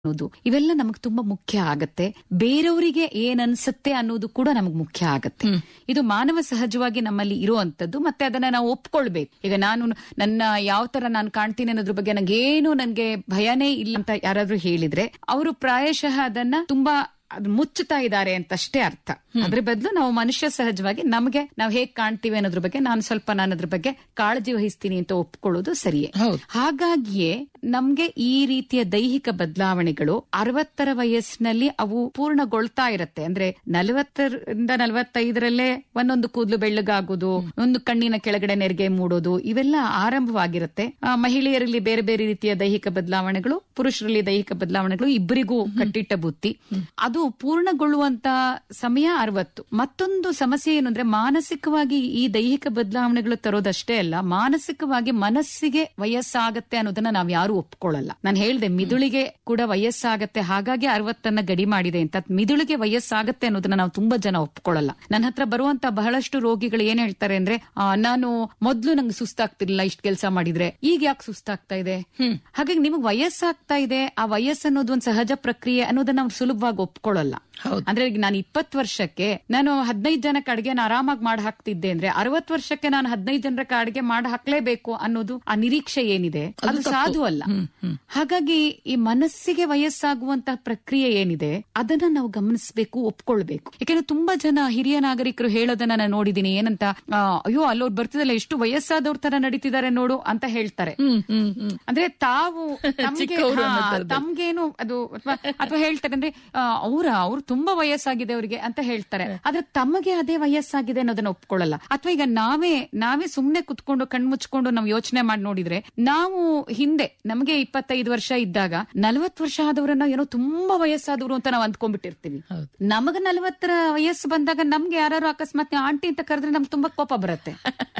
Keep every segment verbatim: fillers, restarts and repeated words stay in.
ಅನ್ನೋದು ಇವೆಲ್ಲ ನಮಗ್ ತುಂಬಾ ಮುಖ್ಯ ಆಗತ್ತೆ. ಬೇರೆಯವರಿಗೆ ಏನ್ ಅನ್ಸುತ್ತೆ ಅನ್ನೋದು ಕೂಡ ನಮಗ್ ಮುಖ್ಯ ಆಗತ್ತೆ. ಇದು ಮಾನವ ಸಹಜವಾಗಿ ನಮ್ಮಲ್ಲಿ ಇರುವಂತದ್ದು, ಮತ್ತೆ ಅದನ್ನ ನಾವು ಒಪ್ಕೊಳ್ಬೇಕು. ಈಗ ನಾನು ನನ್ನ ಯಾವ ತರ ನಾನು ಕಾಣ್ತೀನಿ ಅನ್ನೋದ್ರ ಬಗ್ಗೆ ನಂಗೇನು ನನ್ಗೆ ಭಯನೇ ಇಲ್ಲ ಅಂತ ಯಾರಾದ್ರೂ ಹೇಳಿದ್ರೆ ಅವರು ಪ್ರಾಯಶಃ ಅದನ್ನ ತುಂಬಾ ಅದು ಮುಚ್ಚುತ್ತಾ ಇದ್ದಾರೆ ಅಂತಷ್ಟೇ ಅರ್ಥ. ಅದ್ರ ಬದಲು ನಾವು ಮನುಷ್ಯ ಸಹಜವಾಗಿ ನಮಗೆ ನಾವು ಹೇಗ್ ಕಾಣ್ತೀವಿ ಅನ್ನೋದ್ರ ಬಗ್ಗೆ ನಾನು ಸ್ವಲ್ಪ ನಾನು ಅದ್ರ ಬಗ್ಗೆ ಕಾಳಜಿ ವಹಿಸ್ತೀನಿ ಅಂತ ಒಪ್ಕೊಳ್ಳೋದು ಸರಿಯೇ. ಹಾಗಾಗಿಯೇ ನಮ್ಗೆ ಈ ರೀತಿಯ ದೈಹಿಕ ಬದಲಾವಣೆಗಳು ಅರವತ್ತರ ವಯಸ್ಸಿನಲ್ಲಿ ಅವು ಪೂರ್ಣಗೊಳ್ತಾ ಇರತ್ತೆ. ಅಂದ್ರೆ ನಲವತ್ತರಿಂದ ನಲವತ್ತೈದರಲ್ಲೇ ಒಂದೊಂದು ಕೂದಲು ಬೆಳ್ಳಗಾಗೋದು, ಒಂದು ಕಣ್ಣಿನ ಕೆಳಗಡೆ ನೆರಿಗೆ ಮೂಡೋದು, ಇವೆಲ್ಲ ಆರಂಭವಾಗಿರುತ್ತೆ. ಮಹಿಳೆಯರಲ್ಲಿ ಬೇರೆ ಬೇರೆ ರೀತಿಯ ದೈಹಿಕ ಬದಲಾವಣೆಗಳು, ಪುರುಷರಲ್ಲಿ ದೈಹಿಕ ಬದಲಾವಣೆಗಳು ಇಬ್ಬರಿಗೂ ಕಟ್ಟಿಟ್ಟ ಬುತ್ತಿ. ಅದು ಪೂರ್ಣಗೊಳ್ಳುವಂತ ಸಮಯ ಅರವತ್ತು. ಮತ್ತೊಂದು ಸಮಸ್ಯೆ ಏನು ಅಂದ್ರೆ ಮಾನಸಿಕವಾಗಿ ಈ ದೈಹಿಕ ಬದಲಾವಣೆಗಳು ತರೋದಷ್ಟೇ ಅಲ್ಲ, ಮಾನಸಿಕವಾಗಿ ಮನಸ್ಸಿಗೆ ವಯಸ್ಸಾಗತ್ತೆ ಅನ್ನೋದನ್ನ ನಾವ್ ಯಾರು ಒಪ್ಕೊಳ್ಳಲ್ಲ. ನಾನು ಹೇಳ್ದೆ ಮಿದುಳಿಗೆ ಕೂಡ ವಯಸ್ಸಾಗತ್ತೆ, ಹಾಗಾಗಿ ಅರವತ್ತನ್ನ ಗಡಿ ಮಾಡಿದೆ ಅಂತ. ಮಿದುಳಿಗೆ ವಯಸ್ಸಾಗತ್ತೆ ಅನ್ನೋದನ್ನ ನಾವು ತುಂಬಾ ಜನ ಒಪ್ಕೊಳ್ಳಲ್ಲ. ನನ್ನ ಹತ್ರ ಬರುವಂತ ಬಹಳಷ್ಟು ರೋಗಿಗಳು ಏನ್ ಹೇಳ್ತಾರೆ ಅಂದ್ರೆ, ನಾನು ಮೊದ್ಲು ನಂಗೆ ಸುಸ್ತಾಗ್ತಿರ್ಲಿಲ್ಲ ಇಷ್ಟ ಕೆಲಸ ಮಾಡಿದ್ರೆ, ಈಗ ಯಾಕೆ ಸುಸ್ತಾಗ್ತಾ ಇದೆ? ಹಾಗಾಗಿ ನಿಮಗ್ ವಯಸ್ಸಾಗ್ತಾ ಇದೆ, ಆ ವಯಸ್ಸು ಅನ್ನೋದು ಒಂದು ಸಹಜ ಪ್ರಕ್ರಿಯೆ ಅನ್ನೋದನ್ನ ನಾವು ಸುಲಭವಾಗಿ ಒಪ್ಕೊಳ್ಳಲ್ಲ. ಅಂದ್ರೆ ನಾನು ಇಪ್ಪತ್ತು ವರ್ಷಕ್ಕೆ ನಾನು ಹದಿನೈದು ಜನಕ್ಕೆ ಅಡಿಗೆ ಆರಾಮಾಗಿ ಮಾಡಿ ಹಾಕ್ತಿದ್ದೆ ಅಂದ್ರೆ ಅರವತ್ತು ವರ್ಷಕ್ಕೆ ನಾನು ಹದಿನೈದು ಜನಕ್ಕೆ ಅಡಿಗೆ ಮಾಡಿ ಹಾಕ್ಲೇಬೇಕು ಅನ್ನೋದು ಆ ನಿರೀಕ್ಷೆ ಏನಿದೆ ಅದು ಸಾಧು ಅಲ್ಲ. ಹಾಗಾಗಿ ಈ ಮನಸ್ಸಿಗೆ ವಯಸ್ಸಾಗುವಂತಹ ಪ್ರಕ್ರಿಯೆ ಏನಿದೆ ಅದನ್ನ ನಾವು ಗಮನಿಸಬೇಕು, ಒಪ್ಕೊಳ್ಬೇಕು. ಯಾಕಂದ್ರೆ ತುಂಬಾ ಜನ ಹಿರಿಯ ನಾಗರಿಕರು ಹೇಳೋದನ್ನ ನಾನು ನೋಡಿದೀನಿ. ಏನಂತ, ಅಯ್ಯೋ ಅಲ್ಲೋರ್ ಬರ್ತಿದಲ್ಲ ಎಷ್ಟು ವಯಸ್ಸಾದವ್ರ ತರ ನಡೀತಿದ್ದಾರೆ ನೋಡು ಅಂತ ಹೇಳ್ತಾರೆ. ಅಂದ್ರೆ ತಾವು ತಮ್ಗೇನು ಅದು ಅಥವಾ ಹೇಳ್ತಾರೆ ಅಂದ್ರೆ ಅವ್ರ ಅವ್ರು ತುಂಬಾ ವಯಸ್ಸಾಗಿದೆ ಅವ್ರಿಗೆ ಅಂತ ಹೇಳ್ತಾರೆ. ಆದ್ರೆ ತಮಗೆ ಅದೇ ವಯಸ್ಸಾಗಿದೆ ಅನ್ನೋದನ್ನ ಒಪ್ಕೊಳ್ಳಲ್ಲ. ಅಥವಾ ಈಗ ನಾವೇ ನಾವೇ ಸುಮ್ನೆ ಕುತ್ಕೊಂಡು ಕಣ್ಮುಚ್ಕೊಂಡು ನಾವು ಯೋಚನೆ ಮಾಡಿ ನೋಡಿದ್ರೆ, ನಾವು ಹಿಂದೆ ನಮಗೆ ಇಪ್ಪತ್ತೈದು ವರ್ಷ ಇದ್ದಾಗ ನಲ್ವತ್ತು ವರ್ಷ ಆದವರನ್ನ ಏನೋ ತುಂಬಾ ವಯಸ್ಸಾದವರು ಅಂತ ನಾವು ಅಂದ್ಕೊಂಡ್ಬಿಟ್ಟಿರ್ತೀವಿ. ನಮಗ ನಲ್ವತ್ತರ ವಯಸ್ಸು ಬಂದಾಗ ನಮ್ಗೆ ಯಾರು ಅಕಸ್ಮಾತ್ ಆಂಟಿ ಅಂತ ಕರೆದ್ರೆ ನಮ್ಗೆ ತುಂಬಾ ಕೋಪ ಬರುತ್ತೆ.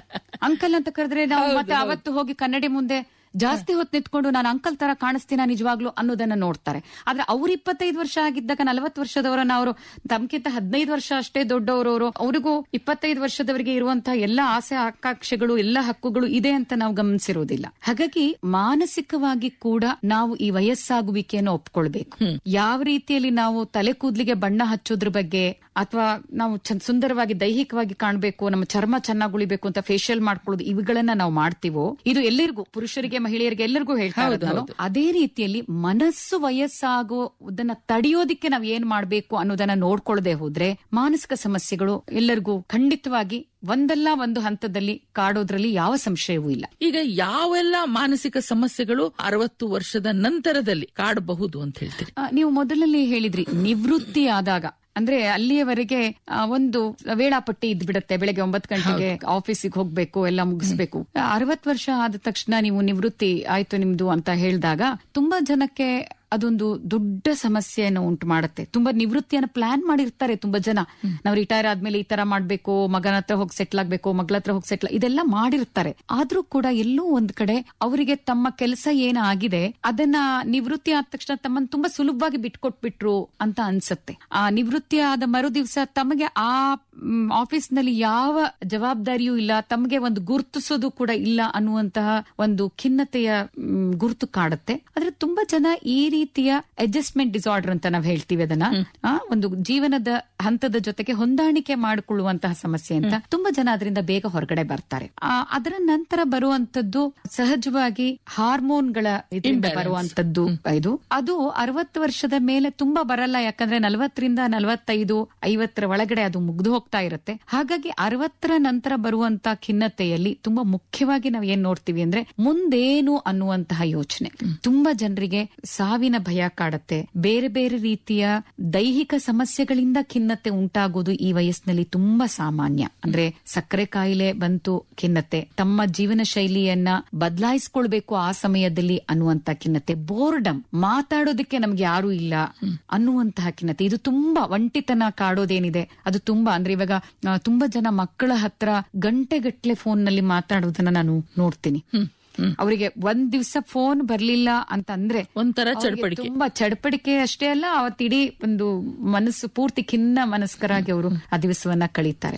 ಅಂಕಲ್ ಅಂತ ಕರೆದ್ರೆ ನಾವು ಮತ್ತೆ ಅವತ್ತು ಹೋಗಿ ಕನ್ನಡಿ ಮುಂದೆ ಜಾಸ್ತಿ ಹೊತ್ತು ನಿಂತ್ಕೊಂಡು ನಾನು ಅಂಕಲ್ ತರ ಕಾಣಿಸ್ತೀನ ನಿಜವಾಗ್ಲು ಅನ್ನೋದನ್ನ ನೋಡ್ತಾರೆ. ಆದ್ರೆ ಅವ್ರು ಇಪ್ಪತ್ತೈದು ವರ್ಷ ಆಗಿದ್ದಾಗ ನಲವತ್ತು ವರ್ಷದವರನ್ನ ಅವರು ತಮ್ಗಿಂತ ಹದಿನೈದು ವರ್ಷ ಅಷ್ಟೇ ದೊಡ್ಡವರವರು, ಅವ್ರಿಗೂ ಇಪ್ಪತ್ತೈದು ವರ್ಷದವರಿಗೆ ಇರುವಂತಹ ಎಲ್ಲಾ ಆಸೆ ಆಕಾಂಕ್ಷೆಗಳು ಎಲ್ಲ ಹಕ್ಕುಗಳು ಇದೆ ಅಂತ ನಾವು ಗಮನಿಸಿರೋದಿಲ್ಲ. ಹಾಗಾಗಿ ಮಾನಸಿಕವಾಗಿ ಕೂಡ ನಾವು ಈ ವಯಸ್ಸಾಗುವಿಕೆಯನ್ನು ಒಪ್ಕೊಳ್ಬೇಕು. ಯಾವ ರೀತಿಯಲ್ಲಿ ನಾವು ತಲೆ ಕೂದಲಿಗೆ ಬಣ್ಣ ಹಚ್ಚೋದ್ರ ಬಗ್ಗೆ, ಅಥವಾ ನಾವು ಸುಂದರವಾಗಿ ದೈಹಿಕವಾಗಿ ಕಾಣಬೇಕು, ನಮ್ಮ ಚರ್ಮ ಚೆನ್ನಾಗಿ ಉಳಿಬೇಕು ಅಂತ ಫೇಶಿಯಲ್ ಮಾಡ್ಕೊಳ್ಳೋದು, ಇವುಗಳನ್ನ ನಾವು ಮಾಡ್ತೀವೋ ಇದು ಎಲ್ಲರಿಗೂ, ಪುರುಷರಿಗೆ ಮಹಿಳೆಯರಿಗೆ ಎಲ್ಲರಿಗೂ ಹೇಳ್ತಾ ಇರೋದು ನಾನು. ಅದೇ ರೀತಿಯಲ್ಲಿ ಮನಸ್ಸು ವಯಸ್ಸಾಗೋದನ್ನ ತಡೆಯೋದಿಕ್ಕೆ ನಾವ್ ಏನ್ ಮಾಡ್ಬೇಕು ಅನ್ನೋದನ್ನ ನೋಡ್ಕೊಳ್ಳದೆ ಹೋದ್ರೆ ಮಾನಸಿಕ ಸಮಸ್ಯೆಗಳು ಎಲ್ಲರಿಗೂ ಖಂಡಿತವಾಗಿ ಒಂದಲ್ಲ ಒಂದು ಹಂತದಲ್ಲಿ ಕಾಡೋದ್ರಲ್ಲಿ ಯಾವ ಸಂಶಯವೂ ಇಲ್ಲ. ಈಗ ಯಾವೆಲ್ಲ ಮಾನಸಿಕ ಸಮಸ್ಯೆಗಳು ಅರವತ್ತು ವರ್ಷದ ನಂತರದಲ್ಲಿ ಕಾಡಬಹುದು ಅಂತ ಹೇಳ್ತೀರಿ? ನೀವು ಮೊದಲಲ್ಲಿ ಹೇಳಿದ್ರಿ ನಿವೃತ್ತಿ ಆದಾಗ, ಅಂದ್ರೆ ಅಲ್ಲಿಯವರೆಗೆ ಒಂದು ವೇಳಾಪಟ್ಟಿ ಇದ್ಬಿಡತ್ತೆ. ಬೆಳಗ್ಗೆ ಒಂಬತ್ತು ಗಂಟೆಗೆ ಆಫೀಸಿಗೆ ಹೋಗ್ಬೇಕು, ಎಲ್ಲ ಮುಗಿಸ್ಬೇಕು. ಅರವತ್ತು ವರ್ಷ ಆದ ತಕ್ಷಣ ನೀವು ನಿವೃತ್ತಿ ಆಯ್ತು ನಿಮ್ದು ಅಂತ ಹೇಳಿದಾಗ ತುಂಬಾ ಜನಕ್ಕೆ ಅದೊಂದು ದೊಡ್ಡ ಸಮಸ್ಯೆಯನ್ನು ಉಂಟು ಮಾಡುತ್ತೆ. ತುಂಬಾ ನಿವೃತ್ತಿಯನ್ನು ಪ್ಲಾನ್ ಮಾಡಿರ್ತಾರೆ ತುಂಬಾ ಜನ. ನಾವು ರಿಟೈರ್ ಆದ್ಮೇಲೆ ಈ ತರ ಮಾಡ್ಬೇಕು, ಮಗನ ಹತ್ರ ಹೋಗಿ ಸೆಟ್ಲ್ ಆಗ್ಬೇಕು, ಮಗಳ ಹತ್ರ ಹೋಗಿ ಸೆಟ್ಲ್, ಇದೆಲ್ಲ ಮಾಡಿರ್ತಾರೆ. ಆದ್ರೂ ಕೂಡ ಎಲ್ಲೋ ಒಂದ್ ಕಡೆ ಅವರಿಗೆ ತಮ್ಮ ಕೆಲಸ ಏನಾಗಿದೆ ಅದನ್ನ ನಿವೃತ್ತಿ ಆದ ತಕ್ಷಣ ತಮ್ಮನ್ನು ತುಂಬಾ ಸುಲಭವಾಗಿ ಬಿಟ್ಕೊಟ್ಬಿಟ್ರು ಅಂತ ಅನ್ಸುತ್ತೆ. ಆ ನಿವೃತ್ತಿ ಆದ ಮರು ದಿವಸ ತಮಗೆ ಆ ಆಫೀಸ್ ನಲ್ಲಿ ಯಾವ ಜವಾಬ್ದಾರಿಯೂ ಇಲ್ಲ, ತಮಗೆ ಒಂದು ಗುರುತಿಸೋದು ಕೂಡ ಇಲ್ಲ ಅನ್ನುವಂತಹ ಒಂದು ಖಿನ್ನತೆಯ ಗುರುತು ಕಾಡುತ್ತೆ. ಆದ್ರೆ ತುಂಬಾ ಜನ ಈ ರೀತಿಯ ಅಡ್ಜಸ್ಟ್ಮೆಂಟ್ ಡಿಸಾರ್ಡರ್ ಅಂತ ನಾವು ಹೇಳ್ತೀವಿ ಅದನ್ನ, ಒಂದು ಜೀವನದ ಹಂತದ ಜೊತೆಗೆ ಹೊಂದಾಣಿಕೆ ಮಾಡಿಕೊಳ್ಳುವಂತಹ ಸಮಸ್ಯೆ ಅಂತ ತುಂಬಾ ಜನ ಅದರಿಂದ ಬೇಗ ಹೊರಗಡೆ ಬರ್ತಾರೆ. ಅದರ ನಂತರ ಬರುವಂತದ್ದು ಸಹಜವಾಗಿ ಹಾರ್ಮೋನ್ಗಳ ಇದರಿಂದ ಬರುವಂತದ್ದು. ಇದು ಅದು ಅರವತ್ತು ವರ್ಷದ ಮೇಲೆ ತುಂಬಾ ಬರಲ್ಲ, ಯಾಕಂದ್ರೆ ನಲವತ್ತರಿಂದ ನಲವತ್ತೈದು ಐವತ್ತರ ಒಳಗಡೆ ಅದು ಮುಗ್ದು ಹೋಗ್ತಾ ಇರುತ್ತೆ. ಹಾಗಾಗಿ ಅರವತ್ತರ ನಂತರ ಬರುವಂತ ಖಿನ್ನತೆಯಲ್ಲಿ ತುಂಬಾ ಮುಖ್ಯವಾಗಿ ನಾವ್ ಏನ್ ನೋಡ್ತೀವಿ ಅಂದ್ರೆ ಮುಂದೇನು ಅನ್ನುವಂತಹ ಯೋಚನೆ. ತುಂಬಾ ಜನರಿಗೆ ಸಾವಿನ ಭಯ ಕಾಡತ್ತೆ. ಬೇರೆ ಬೇರೆ ರೀತಿಯ ದೈಹಿಕ ಸಮಸ್ಯೆಗಳಿಂದ ಖಿನ್ನತೆ ಉಂಟಾಗೋದು ಈ ವಯಸ್ಸಿನಲ್ಲಿ ತುಂಬಾ ಸಾಮಾನ್ಯ. ಅಂದ್ರೆ ಸಕ್ಕರೆ ಕಾಯಿಲೆ ಬಂತು ಖಿನ್ನತೆ, ತಮ್ಮ ಜೀವನ ಶೈಲಿಯನ್ನ ಬದಲಾಯಿಸ್ಕೊಳ್ಬೇಕು ಆ ಸಮಯದಲ್ಲಿ ಅನ್ನುವಂತ ಖಿನ್ನತೆ, ಬೋರ್ಡಮ್, ಮಾತಾಡೋದಕ್ಕೆ ನಮ್ಗೆ ಯಾರು ಇಲ್ಲ ಅನ್ನುವಂತಹ ಖಿನ್ನತೆ, ಇದು ತುಂಬಾ ಒಂಟಿತನ ಕಾಡೋದೇನಿದೆ ಅದು ತುಂಬಾ. ಅಂದ್ರೆ ಇವಾಗ ತುಂಬಾ ಜನ ಮಕ್ಕಳ ಹತ್ರ ಗಂಟೆಗಟ್ಲೆ ಫೋನ್ ನಲ್ಲಿ ಮಾತಾಡೋದನ್ನ ನಾನು ನೋಡ್ತೀನಿ. ಅವರಿಗೆ ಒಂದ್ ದಿವ್ಸ ಫೋನ್ ಬರ್ಲಿಲ್ಲ ಅಂತಂದ್ರೆ ಒಂಥರ ಚಡ್ಪಡಿಕೆ, ತುಂಬಾ ಚಡ್ಪಡಿಕೆ ಅಷ್ಟೇ ಅಲ್ಲ, ಅವತ್ತಿಡೀ ಒಂದು ಮನಸ್ಸು ಪೂರ್ತಿ ಖಿನ್ನ ಮನಸ್ಕರಾಗಿ ಅವರು ಆ ದಿವಸವನ್ನ ಕಳೀತಾರೆ.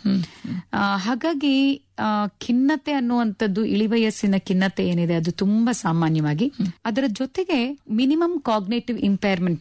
ಹಾಗಾಗಿ ಖಿನ್ನತೆ ಅನ್ನುವಂಥದ್ದು ಇಳಿವಯಸ್ಸಿನ ಖಿನ್ನತೆ ಏನಿದೆ ಅದು ತುಂಬಾ ಸಾಮಾನ್ಯವಾಗಿ. ಅದರ ಜೊತೆಗೆ ಮಿನಿಮಮ್ ಕಾಗ್ನೇಟಿವ್ ಇಂಪೇರ್ಮೆಂಟ್